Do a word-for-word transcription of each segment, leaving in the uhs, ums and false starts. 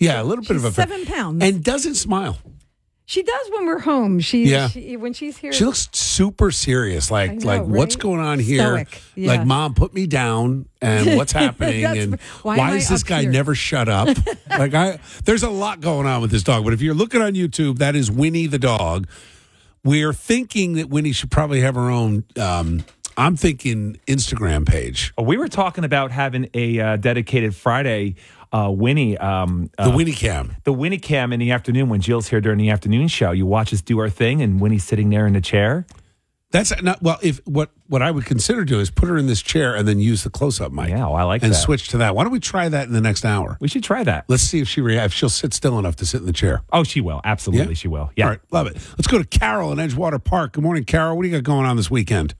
Yeah, a little bit She's of a seven pounds. And doesn't smile. She does when we're home. She, Yeah. she when she's here. She looks super serious. Like, know, like what's right? going on here? Stoic, yeah. Like, Mom, put me down. And what's happening? That's- and why why, am is I this up guy here? never shut up? Like, I, there's a lot going on with this dog. But if you're looking on YouTube, that is Winnie the dog. We're thinking that Winnie should probably have her own. Um, I'm thinking Instagram page. We were talking about having a uh, dedicated Friday uh, Winnie. Um, The uh, Winnie Cam. The Winnie Cam in the afternoon when Jill's here during the afternoon show. You watch us do our thing, and Winnie's sitting there in the chair. That's not well. If what what I would consider to is put her in this chair and then use the close up mic. Yeah, well, I like and that. switch to that. Why don't we try that in the next hour? We should try that. Let's see if she reacts. If she'll sit still enough to sit in the chair. Oh, she will. Absolutely, Yeah? she will. Yeah. All right, love it. Let's go to Carol in Edgewater Park. Good morning, Carol. What do you got going on this weekend?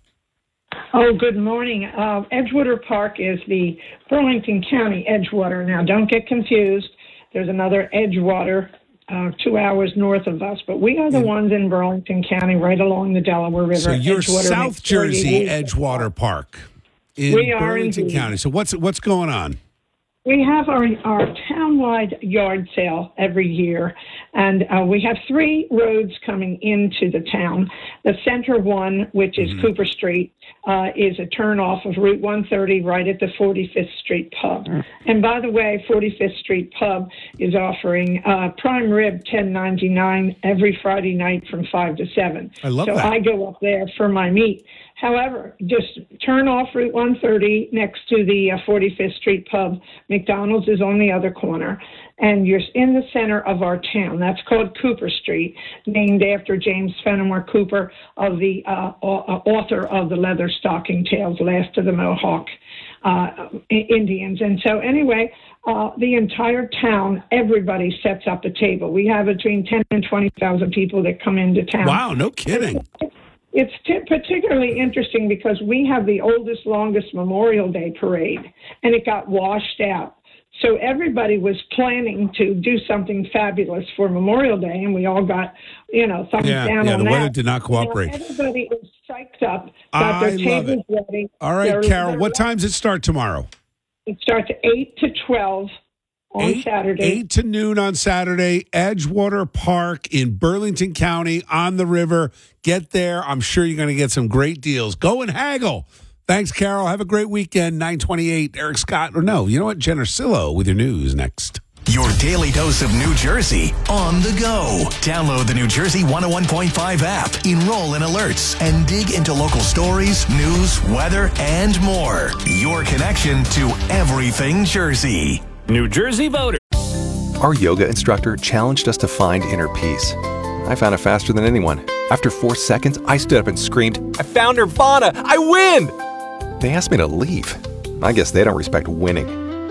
Oh, good morning. Uh, Edgewater Park is the Burlington County Edgewater. Now, don't get confused. There's another Edgewater uh, two hours north of us, but we are the ones in Burlington County right along the Delaware River. So you're Edgewater South makes thirty Jersey, weeks. Edgewater Park in We are Burlington indeed. County. So what's what's going on? We have our, our townwide yard sale every year, and uh, we have three roads coming into the town. The center one, which is Mm-hmm. Cooper Street, uh, is a turnoff of Route one thirty right at the forty-fifth Street Pub. And by the way, forty-fifth Street Pub is offering uh, prime rib ten ninety-nine every Friday night from five to seven. I love so that. I go up there for my meat. However, just turn off Route one thirty next to the uh, forty-fifth Street Pub. McDonald's is on the other corner, and you're in the center of our town. That's called Cooper Street, named after James Fenimore Cooper, of the uh, au- author of the Leather Stocking Tales, Last of the Mohawk uh, Indians. And so anyway, uh, the entire town, everybody sets up a table. We have between ten and twenty thousand people that come into town. Wow, no kidding. It's t- particularly interesting because we have the oldest, longest Memorial Day parade, and it got washed out. So everybody was planning to do something fabulous for Memorial Day, and we all got, you know, thumbs Yeah, down yeah, on the that. weather did not You know, cooperate. everybody is psyched up, got I their love tables ready. All right, They're- Carol, they're what ready. time does it start tomorrow? It starts at eight to twelve on eight, Saturday. eight to noon on Saturday, Edgewater Park in Burlington County on the river. Get there. I'm sure you're going to get some great deals. Go and haggle. Thanks, Carol. Have a great weekend. nine twenty-eight, Eric Scott. Or no, you know what? Jen Ursillo with your news next. Your daily dose of New Jersey on the go. Download the New Jersey one oh one point five app, enroll in alerts, and dig into local stories, news, weather, and more. Your connection to everything Jersey. New Jersey voter. Our yoga instructor challenged us to find inner peace. I found it faster than anyone. After four seconds, I stood up and screamed, "I found Nirvana! I win!" They asked me to leave. I guess they don't respect winning.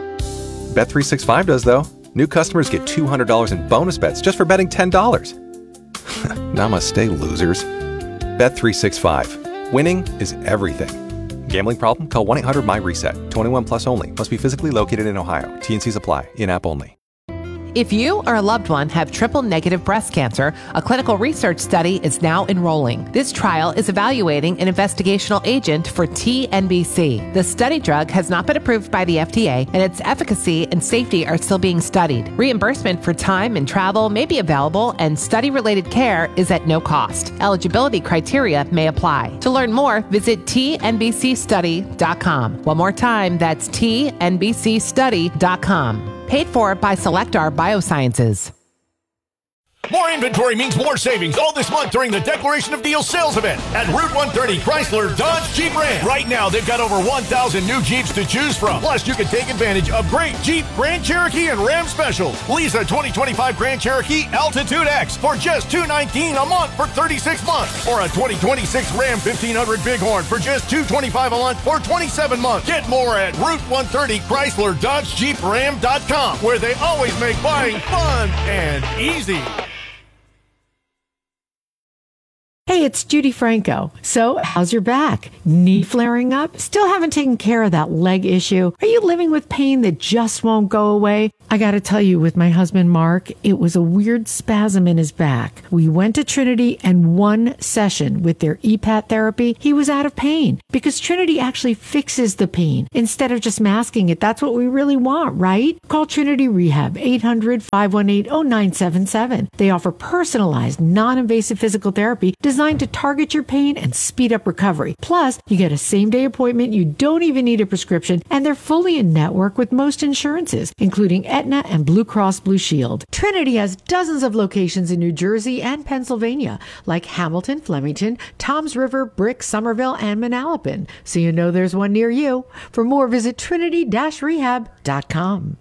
Bet three sixty-five does, though. New customers get two hundred dollars in bonus bets just for betting ten dollars. Namaste, losers. Bet three sixty-five. Winning is everything. Gambling problem? Call one eight hundred my reset. twenty-one plus only. Must be physically located in Ohio. T N Cs apply. In-app only. If you or a loved one have triple-negative breast cancer, a clinical research study is now enrolling. This trial is evaluating an investigational agent for T N B C. The study drug has not been approved by the F D A, and its efficacy and safety are still being studied. Reimbursement for time and travel may be available, and study-related care is at no cost. Eligibility criteria may apply. To learn more, visit T N B C study dot com. One more time, that's T N B C study dot com. Paid for by Selectar Biosciences. More inventory means more savings all this month during the Declaration of Deals sales event at Route one thirty Chrysler Dodge Jeep Ram. Right now, they've got over one thousand new Jeeps to choose from. Plus, you can take advantage of great Jeep, Grand Cherokee, and Ram specials. Lease a twenty twenty-five Grand Cherokee Altitude X for just two hundred nineteen dollars a month for thirty-six months. Or a twenty twenty-six Ram fifteen hundred Bighorn for just two hundred twenty-five dollars a month for twenty-seven months. Get more at Route one thirty Chrysler Dodge Jeep Ram dot com, where they always make buying fun and easy. Hey, it's Judy Franco. So, how's your back? Knee flaring up? Still haven't taken care of that leg issue? Are you living with pain that just won't go away? I gotta tell you, with my husband Mark, it was a weird spasm in his back. We went to Trinity, and one session with their E PAT therapy, he was out of pain. Because Trinity actually fixes the pain instead of just masking it. That's what we really want, right? Call Trinity Rehab, eight hundred, five one eight, oh nine seven seven. They offer personalized, non-invasive physical therapy designed to target your pain and speed up recovery. Plus, you get a same-day appointment, you don't even need a prescription, and they're fully in network with most insurances, including Aetna and Blue Cross Blue Shield. Trinity has dozens of locations in New Jersey and Pennsylvania, like Hamilton, Flemington, Toms River, Brick, Somerville, and Manalapan. So you know there's one near you. For more, visit trinity dash rehab dot com.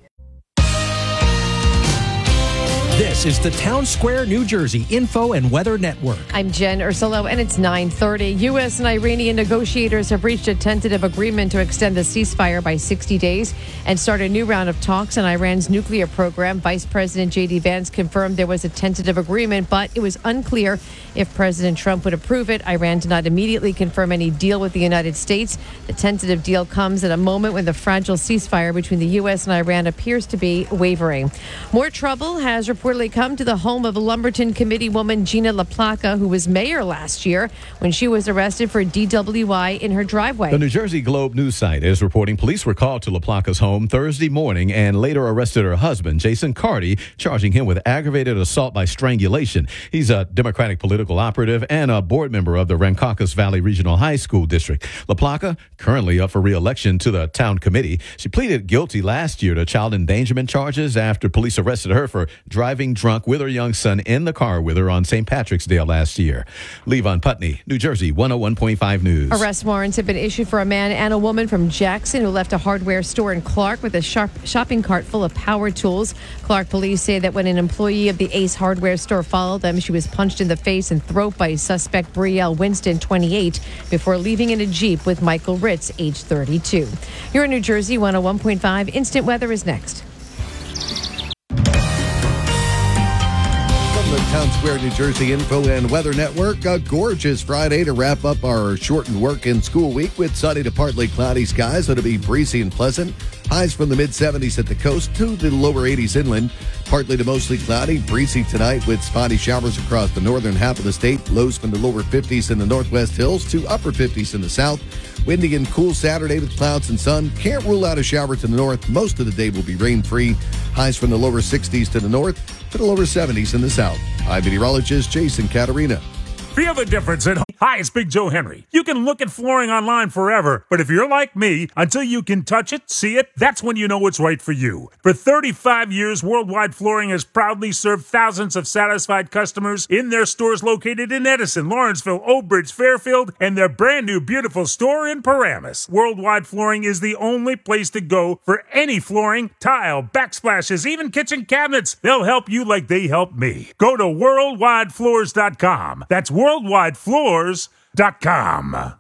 This is the Town Square, New Jersey Info and Weather Network. I'm Jen Ursulo, and it's nine thirty. U S and Iranian negotiators have reached a tentative agreement to extend the ceasefire by sixty days and start a new round of talks on Iran's nuclear program. Vice President J D Vance confirmed there was a tentative agreement, but it was unclear if President Trump would approve it. Iran did not immediately confirm any deal with the United States. The tentative deal comes at a moment when the fragile ceasefire between the U S and Iran appears to be wavering. More trouble has reportedly come to the home of Lumberton committee woman Gina LaPlaca, who was mayor last year when she was arrested for D W I in her driveway. The New Jersey Globe news site is reporting police were called to LaPlaca's home Thursday morning and later arrested her husband, Jason Carty, charging him with aggravated assault by strangulation. He's a Democratic political operative and a board member of the Rancocas Valley Regional High School District. LaPlaca, currently up for re-election to the town committee, she pleaded guilty last year to child endangerment charges after police arrested her for driving drunk with her young son in the car with her on Saint Patrick's Day last year. Levon Putney, New Jersey, one oh one point five News. Arrest warrants have been issued for a man and a woman from Jackson who left a hardware store in Clark with a sharp shopping cart full of power tools. Clark police say that when an employee of the Ace hardware store followed them, she was punched in the face and throat by suspect Brielle Winston, twenty-eight, before leaving in a Jeep with Michael Ritz, age thirty-two. You're in New Jersey, one oh one point five. Instant Weather is next. The Town Square, New Jersey Info and Weather Network. A gorgeous Friday to wrap up our shortened work and school week with sunny to partly cloudy skies. It'll be breezy and pleasant. Highs from the mid seventies at the coast to the lower eighties inland. Partly to mostly cloudy, breezy tonight with spotty showers across the northern half of the state. Lows from the lower fifties in the northwest hills to upper fifties in the south. Windy and cool Saturday with clouds and sun. Can't rule out a shower to the north. Most of the day will be rain-free. Highs from the lower sixties to the north to the lower seventies in the south. I'm meteorologist Jason Caterina. Feel the difference at home. Hi, it's Big Joe Henry. You can look at flooring online forever, but if you're like me, until you can touch it, see it, that's when you know it's right for you. For thirty-five years, Worldwide Flooring has proudly served thousands of satisfied customers in their stores located in Edison, Lawrenceville, Oak Bridge, Fairfield, and their brand new beautiful store in Paramus. Worldwide Flooring is the only place to go for any flooring, tile, backsplashes, even kitchen cabinets. They'll help you like they helped me. Go to worldwide floors dot com. That's worldwide floors dot com.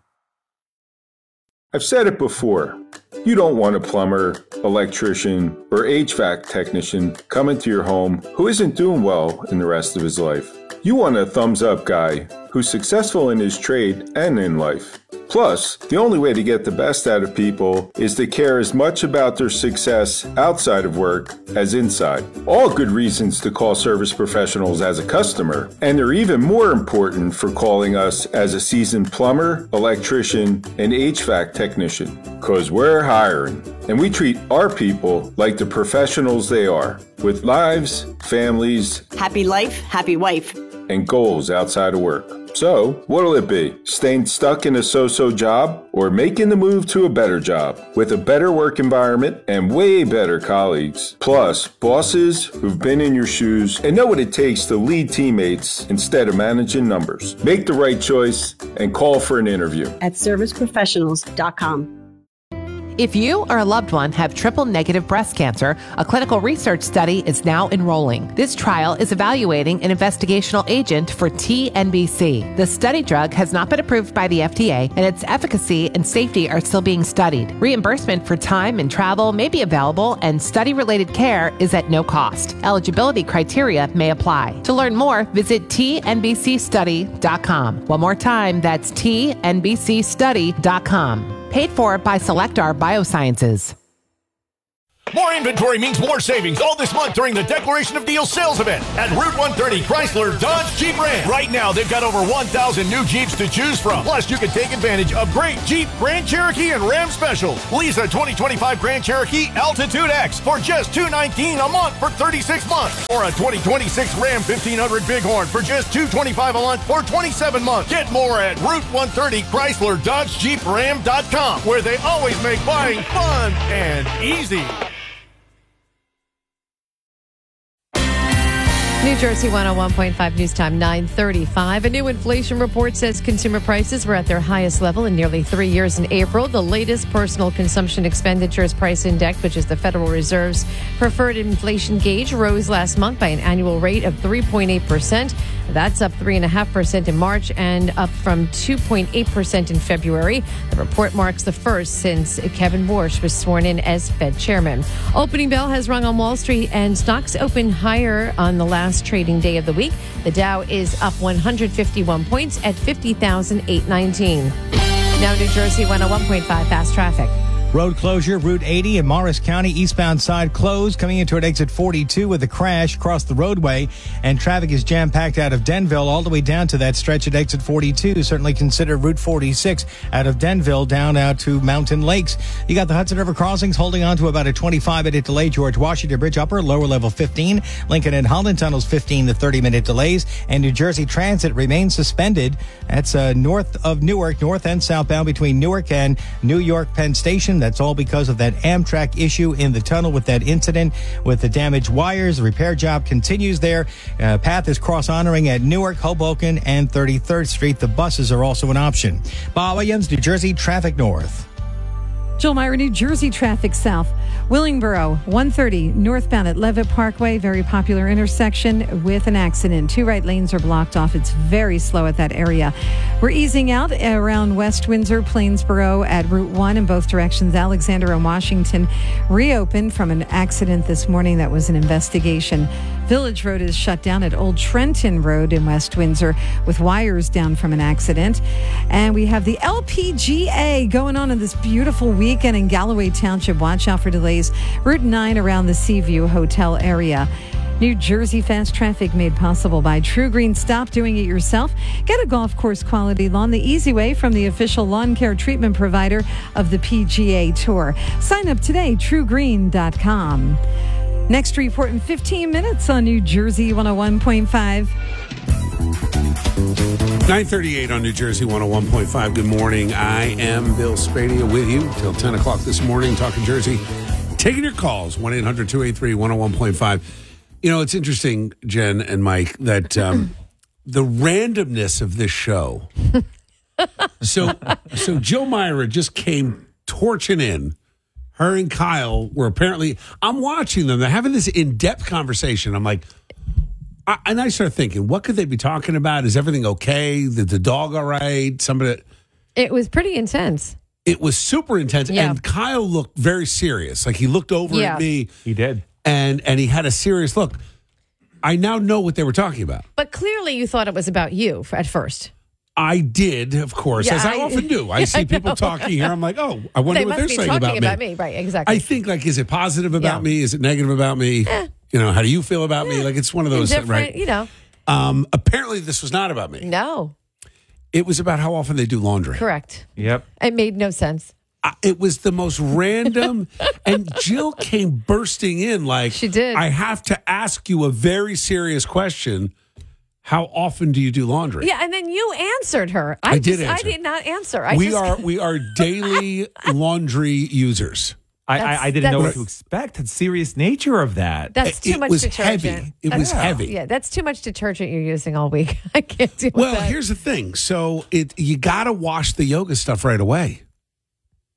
I've said it before. You don't want a plumber, electrician, or H V A C technician coming to your home who isn't doing well in the rest of his life. You want a thumbs-up guy who's successful in his trade and in life. Plus, the only way to get the best out of people is to care as much about their success outside of work as inside. All good reasons to call Service Professionals as a customer, and they're even more important for calling us as a seasoned plumber, electrician, and H V A C technician. Because we're hiring, and we treat our people like the professionals they are, with lives, families, happy life, happy wife, and goals outside of work. So, what'll it be? Staying stuck in a so-so job or making the move to a better job with a better work environment and way better colleagues? Plus, bosses who've been in your shoes and know what it takes to lead teammates instead of managing numbers. Make the right choice and call for an interview at service professionals dot com. If you or a loved one have triple-negative breast cancer, a clinical research study is now enrolling. This trial is evaluating an investigational agent for T N B C. The study drug has not been approved by the F D A, and its efficacy and safety are still being studied. Reimbursement for time and travel may be available, and study-related care is at no cost. Eligibility criteria may apply. To learn more, visit T N B C study dot com. One more time, that's T N B C study dot com. Paid for by Selectar Biosciences. More inventory means more savings all this month during the Declaration of Deals sales event at Route one thirty Chrysler Dodge Jeep Ram. Right now, they've got over one thousand new Jeeps to choose from. Plus, you can take advantage of great Jeep, Grand Cherokee, and Ram specials. Lease a twenty twenty-five Grand Cherokee Altitude X for just two hundred nineteen dollars a month for thirty-six months. Or a twenty twenty-six Ram fifteen hundred Bighorn for just two hundred twenty-five dollars a month for twenty-seven months. Get more at Route one thirty Chrysler Dodge Jeep Ram dot com, where they always make buying fun and easy. New Jersey one oh one point five News Time, nine thirty-five. A new inflation report says consumer prices were at their highest level in nearly three years in April. The latest personal consumption expenditures price index, which is the Federal Reserve's preferred inflation gauge, rose last month by an annual rate of three point eight percent. That's up three point five percent in March and up from two point eight percent in February. The report marks the first since Kevin Warsh was sworn in as Fed chairman. Opening bell has rung on Wall Street, and stocks open higher on the last trading day of the week. The Dow is up one hundred fifty-one points at fifty thousand eight hundred nineteen. Now New Jersey one oh one point five fast traffic. Road closure, Route eighty in Morris County, eastbound side closed, coming in toward exit forty-two with a crash across the roadway, and traffic is jam-packed out of Denville all the way down to that stretch at exit forty-two. Certainly consider Route forty-six out of Denville down out to Mountain Lakes. You got the Hudson River crossings holding on to about a twenty-five minute delay. George Washington Bridge upper, lower level fifteen. Lincoln and Holland tunnels fifteen to thirty minute delays. And New Jersey Transit remains suspended. That's uh, north of Newark, north and southbound between Newark and New York Penn Station. That's all because of that Amtrak issue in the tunnel with that incident with the damaged wires. The repair job continues there. Uh, path is cross-honoring at Newark, Hoboken, and thirty-third Street. The buses are also an option. Bob Williams, New Jersey Traffic North. Jill Meyer, New Jersey traffic south. Willingboro, one thirty northbound at Levitt Parkway, very popular intersection with an accident. Two right lanes are blocked off. It's very slow at that area. We're easing out around West Windsor, Plainsboro at Route one in both directions. Alexander and Washington reopened from an accident this morning that was an investigation. Village Road is shut down at Old Trenton Road in West Windsor with wires down from an accident. And we have the L P G A going on in this beautiful weekend in Galloway Township. Watch out for delays. Route nine around the Seaview Hotel area. New Jersey fast traffic made possible by True Green. Stop doing it yourself. Get a golf course quality lawn the easy way from the official lawn care treatment provider of the P G A Tour. Sign up today, true green dot com. Next report in fifteen minutes on New Jersey one oh one point five. nine thirty-eight on New Jersey one oh one point five. Good morning. I am Bill Spadia with you till ten o'clock this morning, talking Jersey. Taking your calls, one eight hundred two eight three one oh one point five. You know, it's interesting, Jen and Mike, that um, the randomness of this show. So, so Jill Myra just came torching in. Her and Kyle were apparently, I'm watching them. They're having this in-depth conversation. I'm like, I, and I started thinking, what could they be talking about? Is everything okay? Is the dog all right? Somebody. It was pretty intense. It was super intense. Yeah. And Kyle looked very serious. Like he looked over Yeah. at me. He did. And and he had a serious look. I now know what they were talking about. But clearly you thought it was about you at first. I did, of course, Yeah, as I, I- often do. I see I people know. talking here. I'm like, oh, I wonder They what must they're be saying talking about, about me. me. Right, exactly. I think, like, is it positive about Yeah. me? Is it negative about me? You know, how do you feel about me? Like, it's one of those, Indifferent, right? you know. Um, apparently, this was not about me. No. It was about how often they do laundry. Correct. Yep. It made no sense. I- It was the most random. And Jill came bursting in like, She did. I have to ask you a very serious question. How often do you do laundry? Yeah, and then you answered her. I, I did just, answer. I did not answer. I we just, are we are daily laundry users. I, That's- I, I didn't know what that's- to expect. The serious nature of that. That's too It much was detergent. heavy. It That's- was heavy. Yeah, that's too much detergent you're using all week. I can't deal Well, with that. here's the thing. So it you got to wash the yoga stuff right away.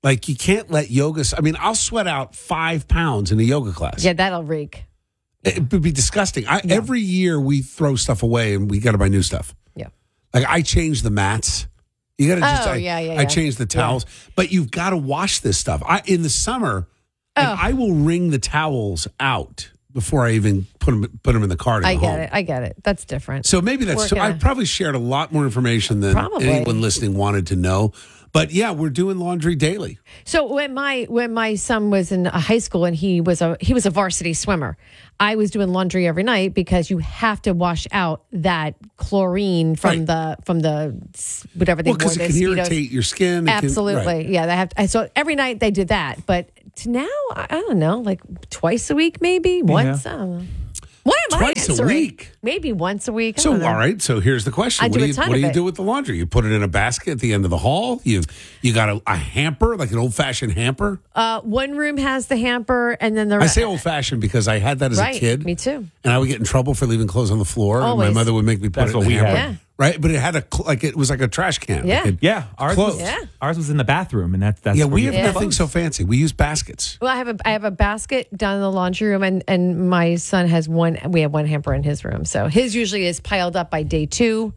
Like, you can't let yoga. I mean, I'll sweat out five pounds in a yoga class. Yeah, that'll reek. It would be disgusting. I, Yeah. Every year we throw stuff away and we got to buy new stuff. Yeah. Like, I change the mats. You got to just, Oh, I, yeah, yeah, I yeah. change the towels. But you've got to wash this stuff. I In the summer, like, Oh. I will wring the towels out before I even put them, put them in the car to I go get home. it. I get it. That's different. So maybe that's, We're so I gonna- probably shared a lot more information than Probably. anyone listening wanted to know. But yeah, we're doing laundry daily. So when my when my son was in high school and he was a he was a varsity swimmer, I was doing laundry every night because you have to wash out that chlorine from Right. the from the s- whatever they Well, wore. because it the can Speedos. irritate your skin. It can- Absolutely, right. yeah. They have to, so every night they did that, but to now I I don't know, like twice a week, maybe once. I don't know. What am Twice I a answering? week? Maybe once a week. I So, don't know. all right. So here's the question: I What do do a you ton what do of you it. do with the laundry? You put it in a basket at the end of the hall. You you got a, a hamper, like an old fashioned hamper. Uh, one room has the hamper, and then the I say old fashioned because I had that as right. a kid. Me too. And I would get in trouble for leaving clothes on the floor. And my Always. mother would make me put That's it in what the we hamper. had. Yeah. Right, but it had a cl- like it was like a trash can. Yeah. Like it- Yeah, ours was, Clothes. Yeah. ours was in the bathroom, and that's that's yeah. where We you have put nothing clothes. so fancy. We use baskets. Well, I have a I have a basket down in the laundry room, and and my son has one. We have one hamper in his room, so his usually is piled up by day two.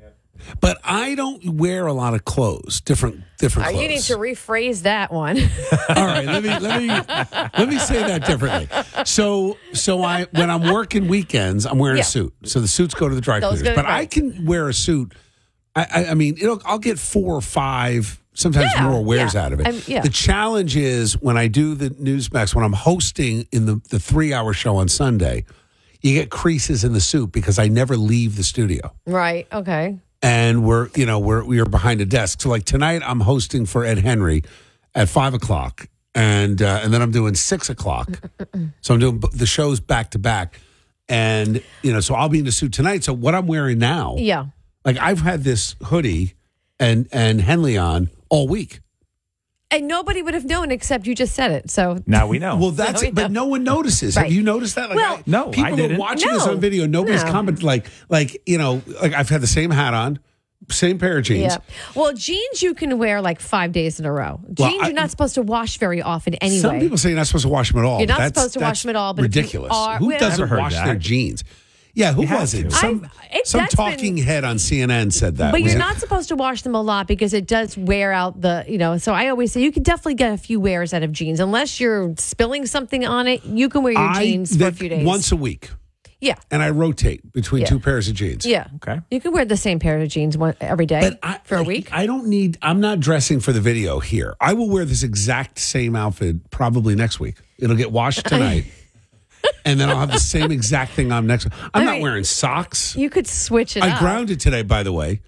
But I don't wear a lot of clothes. Different different Uh, clothes. you need to rephrase that one. All right, let me let me let me say that differently. So so I when I'm working weekends, I'm wearing Yeah. a suit. So the suits go to the dry Those cleaners. go to- But I right. can wear a suit. I I, I mean, it'll, I'll get four or five, sometimes Yeah, more wears yeah. out of it. I'm- yeah. The challenge is when I do the Newsmax, when I'm hosting in the the three hour show on Sunday, you get creases in the suit because I never leave the studio. Right. Okay. And we're you know we're we are behind a desk. So like tonight, I'm hosting for Ed Henry at five o'clock, and uh, and then I'm doing six o'clock. So I'm doing b- the shows back to back, and you know, so I'll be in the suit tonight. So what I'm wearing now, Yeah. like I've had this hoodie and and Henley on all week. And nobody would have known except you just said it. So Now we know. Well, that's So we it, but know. no one notices. Right. Have you noticed that? Like, Well- I, No, I people didn't. are watching this No. on video. Nobody's No. commented. Like, like you know, like I've had the same hat on, same pair of jeans. yeah. Well, jeans you can wear like five days in a row. Jeans Well, I- you're not supposed to wash very often anyway. Some people say you're not supposed to wash them at all. You're not That's- supposed to wash that's them at all, but if you ridiculous. are- Who well- doesn't Never heard wash that. their jeans? Yeah, who You have was it? to. Some, I've- it- some that's talking been- head on C N N said that. But Was you're it- not supposed to wash them a lot because it does wear out the, you know. So I always say you can definitely get a few wears out of jeans. Unless you're spilling something on it, you can wear your I- jeans for a that- few days. Once a week. Yeah. And I rotate between Yeah. two pairs of jeans. Yeah. Okay. You can wear the same pair of jeans one, every day But I, for a like, week. I don't need, I'm not dressing for the video here. I will wear this exact same outfit probably next week. It'll get washed tonight. And then I'll have the same exact thing on next week. I'm I not mean, wearing socks. You could switch it I up. grounded today, by the way.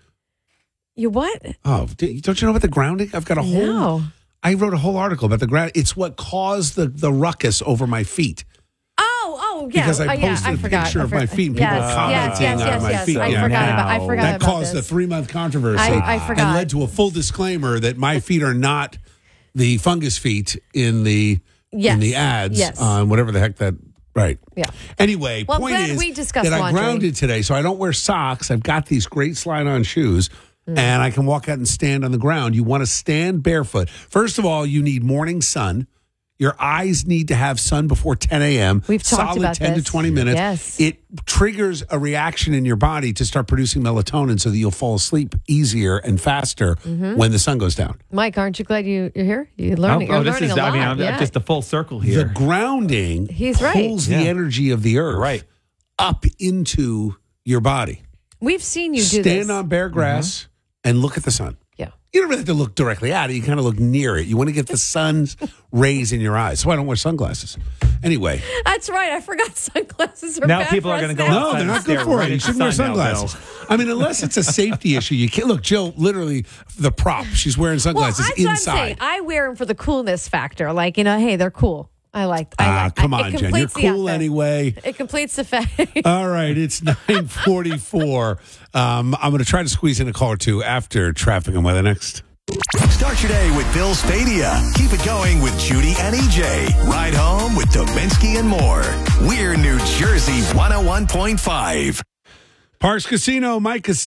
You what? Oh, d- don't you know about the grounding? I've got a whole. No. I wrote a whole article about the ground. It's what caused the, the ruckus over my feet. Oh, oh, yeah. Because I oh, yeah, posted I a forgot. picture I of my forgot. feet and people yes, were commenting yes, yes, on yes, my yes. feet. I Yeah. forgot about. I Now- forgot That about caused this. a three month controversy. I- I forgot. And led to a full disclaimer that my feet are not the fungus feet in the Yes. in the ads Yes. on whatever the heck that. Right. Yeah. Anyway, Well, I'm point glad is we discussed that I laundry. grounded today, so I don't wear socks. I've got these great slide-on shoes, Mm. and I can walk out and stand on the ground. You want to stand barefoot. First of all, you need morning sun. Your eyes need to have sun before ten a.m. We've talked Solid about ten this. to twenty minutes. Yes. It triggers a reaction in your body to start producing melatonin so that you'll fall asleep easier and faster Mhm. when the sun goes down. Mike, aren't you glad you, you're here? You're learning, oh, you're oh, this learning is, a lot. I mean, I'm yeah. just a full circle here. The grounding He's right. pulls the Yeah. energy of the earth Right. up into your body. We've seen you do Stand this. on bare grass and look at the sun. Yeah. You don't really have to look directly at it. You kind of look near it. You want to get the sun's rays in your eyes. So I don't wear sunglasses. Anyway. That's right. I forgot sunglasses are Now bad people for are us gonna go now. No, outside they're and not good stare for right it. You into shouldn't wear sun now, sunglasses. I mean, unless it's a safety issue. You can't look. Jill, literally, the prop. She's wearing Well, sunglasses that's what I'm inside. saying. I wear them for the coolness factor. Like, you know, hey, they're cool. I like. I Ah, like, come I, on, it Jen. You're completes the cool outfit. anyway. It completes the fact. All right, it's nine forty-four. Um, I'm going to try to squeeze in a call or two after traffic and weather next. Start your day with Bill Stadia. Keep it going with Judy and E J. Ride home with Dominski and more. We're New Jersey one oh one point five. Parks Casino, Mike. Cas-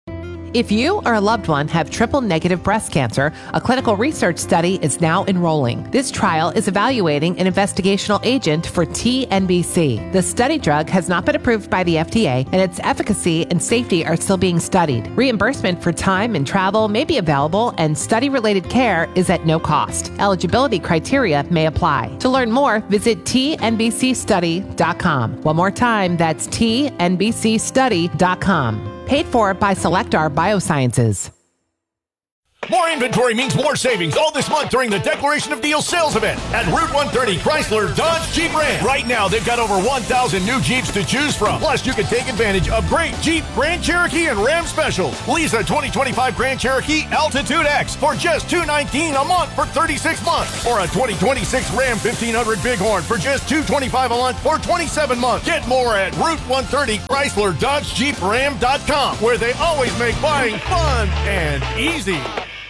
If you or a loved one have triple-negative breast cancer, a clinical research study is now enrolling. This trial is evaluating an investigational agent for T N B C. The study drug has not been approved by the F D A, and its efficacy and safety are still being studied. Reimbursement for time and travel may be available, and study-related care is at no cost. Eligibility criteria may apply. To learn more, visit T N B C study dot com. One more time, that's T N B C study dot com. Paid for by Selectar Biosciences. More inventory means more savings all this month during the Declaration of Deals sales event at Route one thirty Chrysler Dodge Jeep Ram. Right now, they've got over one thousand new Jeeps to choose from. Plus, you can take advantage of great Jeep, Grand Cherokee, and Ram specials. Lease a twenty twenty-five Grand Cherokee Altitude X for just two hundred nineteen dollars a month for thirty-six months. Or a twenty twenty-six Ram fifteen hundred Bighorn for just two hundred twenty-five dollars a month for twenty-seven months. Get more at Route one thirty Chrysler Dodge Jeep Ram dot com, where they always make buying fun and easy.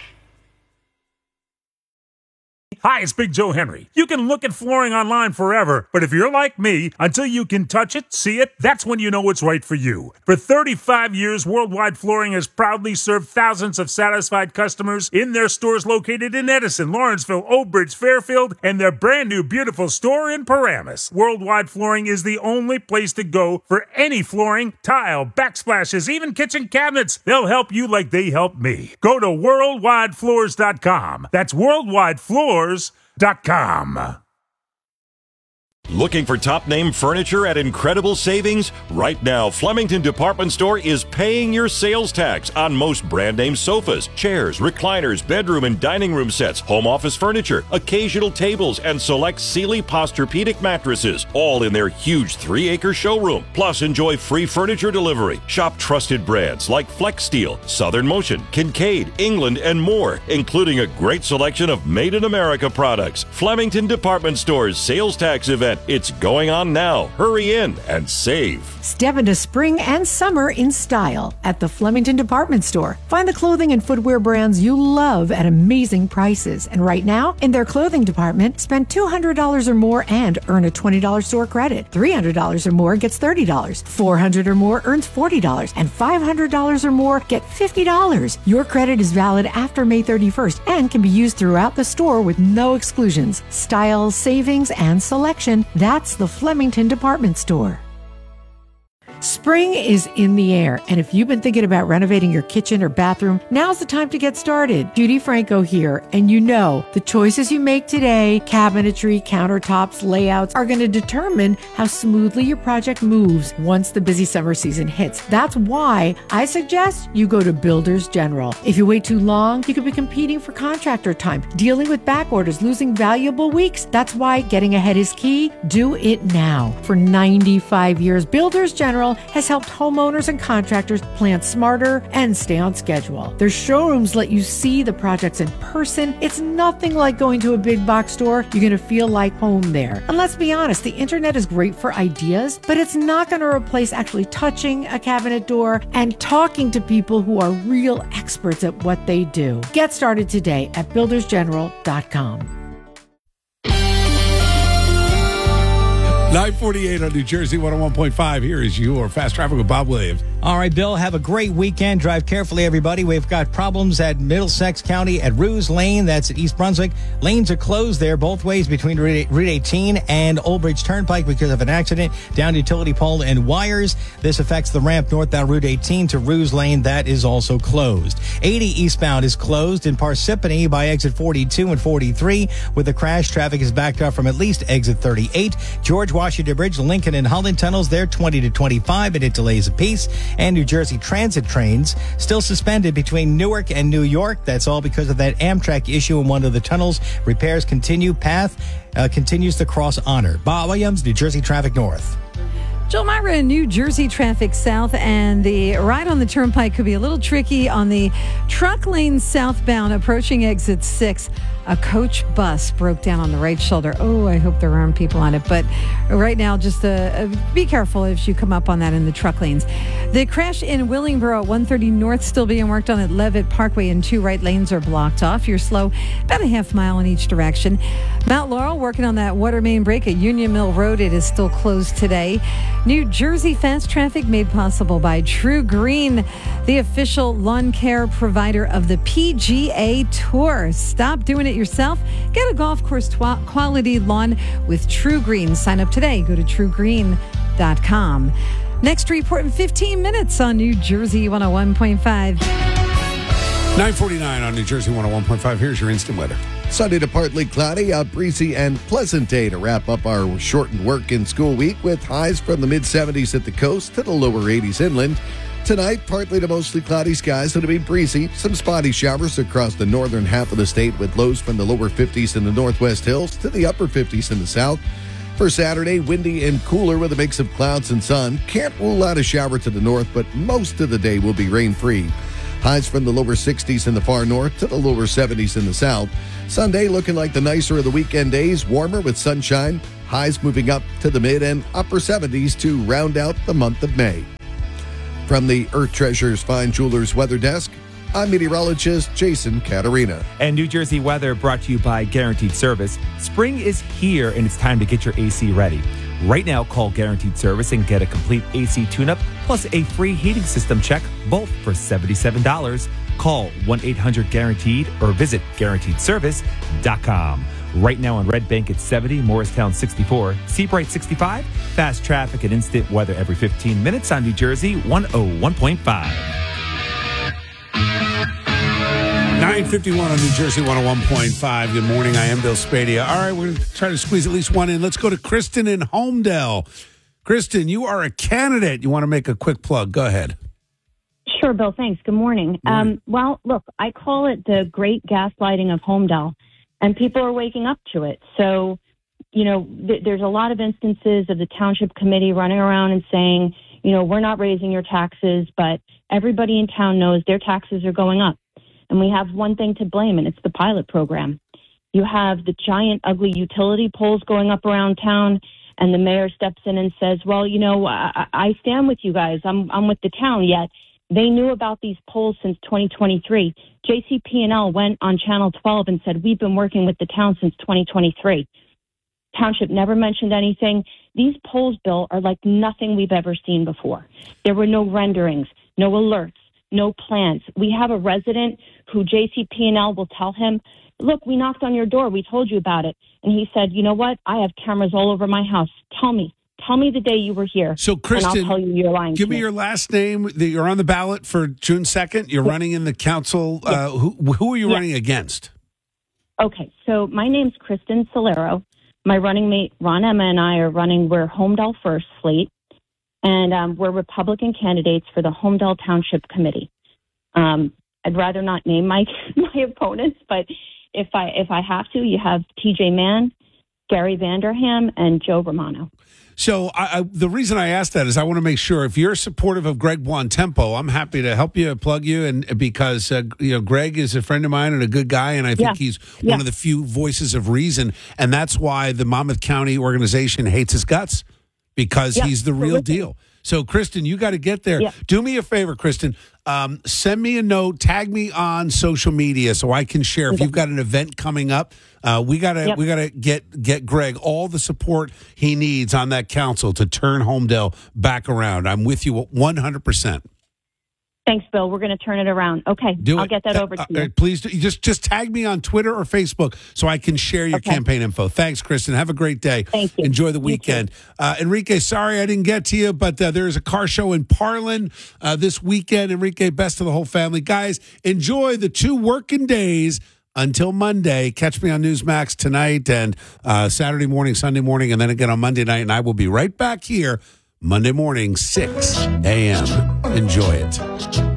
Hi, it's Big Joe Henry. You can look at flooring online forever, but if you're like me, until you can touch it, see it, that's when you know it's right for you. For thirty-five years, Worldwide Flooring has proudly served thousands of satisfied customers in their stores located in Edison, Lawrenceville, Oak Bridge, Fairfield, and their brand new beautiful store in Paramus. Worldwide Flooring is the only place to go for any flooring, tile, backsplashes, even kitchen cabinets. They'll help you like they help me. Go to worldwide floors dot com. That's Worldwide Floors dot com. Looking for top-name furniture at incredible savings? Right now, Flemington Department Store is paying your sales tax on most brand-name sofas, chairs, recliners, bedroom and dining room sets, home office furniture, occasional tables, and select Sealy Posturepedic mattresses, all in their huge three-acre showroom. Plus, enjoy free furniture delivery. Shop trusted brands like Flex Steel, Southern Motion, Kincaid, England, and more, including a great selection of made-in-America products. Flemington Department Store's sales tax event. It's going on now. Hurry in and save. Step into spring and summer in style at the Flemington Department Store. Find the clothing and footwear brands you love at amazing prices. And right now, in their clothing department, spend two hundred dollars or more and earn a twenty dollars store credit. three hundred dollars or more gets thirty dollars. four hundred dollars or more earns forty dollars. And five hundred dollars or more get fifty dollars. Your credit is valid after May thirty-first and can be used throughout the store with no exclusions. Style, savings, and selection. That's the Flemington Department Store. Spring is in the air, and if you've been thinking about renovating your kitchen or bathroom, now's the time to get started. Judy Franco here, and you know the choices you make today, cabinetry, countertops, layouts, are going to determine how smoothly your project moves once the busy summer season hits. That's why I suggest you go to Builders General. If you wait too long, you could be competing for contractor time, dealing with back orders, losing valuable weeks. That's why getting ahead is key. Do it now. For ninety-five years, Builders General has helped homeowners and contractors plan smarter and stay on schedule. Their showrooms let you see the projects in person. It's nothing like going to a big box store. You're going to feel like home there. And let's be honest, the internet is great for ideas, but it's not going to replace actually touching a cabinet door and talking to people who are real experts at what they do. Get started today at builders general dot com. nine forty-eight on New Jersey one oh one point five. Here is your Fast Traffic with Bob Williams. All right, Bill, have a great weekend. Drive carefully, everybody. We've got problems at Middlesex County at Ruse Lane. That's at East Brunswick. Lanes are closed there both ways between Route eighteen and Old Bridge Turnpike because of an accident. Down utility pole and wires. This affects the ramp northbound Route eighteen to Ruse Lane. That is also closed. eighty eastbound is closed in Parsippany by exit forty-two and forty-three. With the crash, traffic is backed up from at least exit thirty-eight. George Washington Bridge, Lincoln and Holland tunnels there twenty to twenty-five, and it delays a piece. And New Jersey Transit trains still suspended between Newark and New York. That's all because of that Amtrak issue in one of the tunnels. Repairs continue. Path uh, continues to cross Honor. Bob Williams, New Jersey Traffic North. Joel Myra in New Jersey traffic south, and the ride on the turnpike could be a little tricky on the truck lane southbound approaching exit six. A coach bus broke down on the right shoulder. Oh, I hope there aren't people on it. But right now, just uh, uh, be careful if you come up on that in the truck lanes. The crash in Willingboro, one thirty North, still being worked on at Levitt Parkway, and two right lanes are blocked off. You're slow about a half mile in each direction. Mount Laurel working on that water main break at Union Mill Road. It is still closed today. New Jersey Fast Traffic made possible by True Green, the official lawn care provider of the P G A Tour. Stop doing it yourself. Get a golf course twa- quality lawn with True Green. Sign up today. Go to true green dot com. Next report in fifteen minutes on New Jersey one oh one point five. nine forty-nine on New Jersey one oh one point five. Here's your instant weather. Sunday to partly cloudy, a breezy and pleasant day to wrap up our shortened work and school week with highs from the mid seventies at the coast to the lower eighties inland. Tonight, partly to mostly cloudy skies. It'll be breezy. Some spotty showers across the northern half of the state with lows from the lower fifties in the northwest hills to the upper fifties in the south. For Saturday, windy and cooler with a mix of clouds and sun. Can't rule out a shower to the north, but most of the day will be rain-free. Highs from the lower sixties in the far north to the lower seventies in the south. Sunday looking like the nicer of the weekend days, warmer with sunshine. Highs moving up to the mid and upper seventies to round out the month of May. From the Earth Treasures Fine Jewelers Weather Desk, I'm meteorologist Jason Caterina. And New Jersey weather brought to you by Guaranteed Service. Spring is here and it's time to get your A C ready. Right now, call Guaranteed Service and get a complete A C tune-up plus a free heating system check, both for seventy-seven dollars. Call one eight hundred guaranteed or visit guaranteed service dot com. Right now on Red Bank at seventy, Morristown sixty-four, Seabright sixty-five. Fast traffic and instant weather every fifteen minutes on New Jersey one oh one point five. nine fifty-one on New Jersey one oh one point five. Good morning. I am Bill Spadia. All right, we're going to try to squeeze at least one in. Let's go to Kristen in Homedale. Kristen, you are a candidate. You want to make a quick plug. Go ahead. Sure, Bill. Thanks. Good morning. Um, well, look, I call it the great gaslighting of Homedale, and people are waking up to it. So, you know, th- there's a lot of instances of the township committee running around and saying, you know, we're not raising your taxes, but everybody in town knows their taxes are going up. And we have one thing to blame, and it's the pilot program. You have the giant, ugly utility poles going up around town, and the mayor steps in and says, well, you know, I, I stand with you guys. I'm, I'm with the town, yet they knew about these poles since twenty twenty-three. J C P and L went on Channel twelve and said, we've been working with the town since twenty twenty-three. Township never mentioned anything. These poles, Bill, are like nothing we've ever seen before. There were no renderings, no alerts, no plans. We have a resident who J C P and L will tell him, look, we knocked on your door. We told you about it. And he said, you know what? I have cameras all over my house. Tell me. Tell me the day you were here. So, Kristen, and I'll tell you you're lying. Give me your last name. You're on the ballot for June second. You're yeah. running in the council. Yeah. Uh, who, who are you yeah. running against? Okay, so my name's Kristen Solero. My running mate, Ron Emma, and I are running, we're Homedale First slate, and um, we're Republican candidates for the Homedale Township Committee. Um, I'd rather not name my my opponents, but if I if I have to, you have T J Mann, Gary Vanderham, and Joe Romano. So I, I, the reason I asked that is I want to make sure if you're supportive of Greg Buontempo, I'm happy to help you, plug you, and because uh, you know Greg is a friend of mine and a good guy, and I think yeah. he's yeah. one of the few voices of reason, and that's why the Monmouth County organization hates his guts, because yeah. he's the real deal. So, Kristen, you got to get there. Yeah. Do me a favor, Kristen. Um, send me a note. Tag me on social media so I can share. If you've got an event coming up, uh, we gotta yep. we gotta get get Greg all the support he needs on that council to turn Homedale back around. I'm with you one hundred percent. Thanks, Bill. We're going to turn it around. Okay, Do I'll it. get that over to uh, you. Uh, please do, just just tag me on Twitter or Facebook so I can share your okay. campaign info. Thanks, Kristen. Have a great day. Thank you. Enjoy the weekend. Uh, Enrique, sorry I didn't get to you, but uh, there's a car show in Parlin uh, this weekend. Enrique, best of the whole family. Guys, enjoy the two working days until Monday. Catch me on Newsmax tonight and uh, Saturday morning, Sunday morning, and then again on Monday night. And I will be right back here Monday morning, six a.m. Enjoy it.